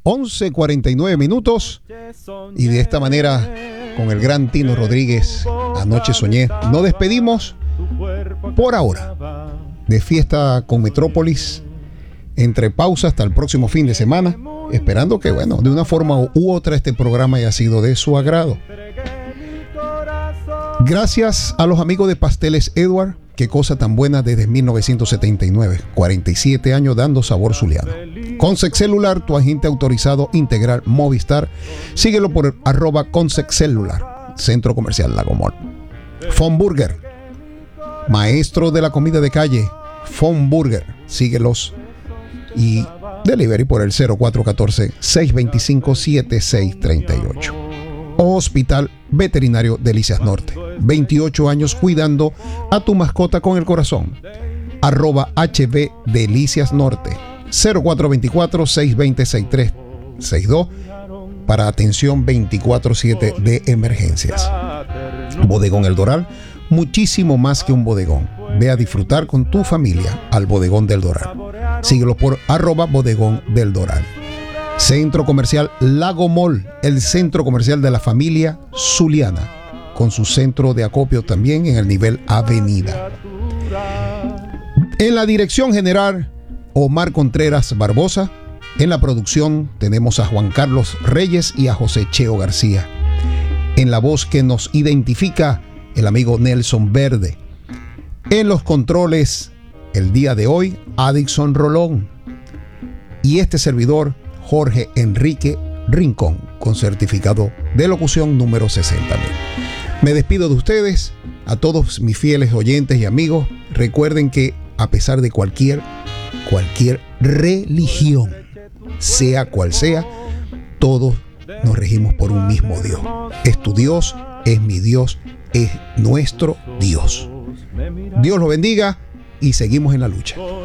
11:49 minutos. Y de esta manera, con el gran Tino Rodríguez, Anoche Soñé, nos despedimos por ahora de Fiesta con Metrópolis, entre pausa hasta el próximo fin de semana, esperando que, bueno, de una forma u otra este programa haya sido de su agrado. Gracias a los amigos de Pasteles Edward, qué cosa tan buena desde 1979, 47 años dando sabor zuliano. Consex Celular, tu agente autorizado integral Movistar, síguelo por @ConsexCelular, Centro Comercial Lago Mall. Fon Burger, maestro de la comida de calle, Fon Burger, síguelos y delivery por el 0414-625-7638. Hospital Veterinario Delicias Norte, 28 años cuidando a tu mascota con el corazón. @HB Delicias Norte, 0424-620-6362 para atención 24/7 de emergencias. Bodegón El Doral, muchísimo más que un bodegón. Ve a disfrutar con tu familia al Bodegón del Doral. Síguelo por @Bodegón del Doral. Centro Comercial Lago Mall, el centro comercial de la familia zuliana, con su centro de acopio también en el nivel avenida. En la dirección general, Omar Contreras Barbosa. En la producción tenemos a Juan Carlos Reyes y a José Cheo García. En la voz que nos identifica, el amigo Nelson Verde. En los controles, el día de hoy, Adixon Rolón. Y este servidor, Jorge Enrique Rincón, con certificado de locución número 60.000. Me despido de ustedes, a todos mis fieles oyentes y amigos. Recuerden que a pesar de cualquier religión, sea cual sea, todos nos regimos por un mismo Dios. Es tu Dios, es mi Dios, es nuestro Dios. Dios lo bendiga y seguimos en la lucha.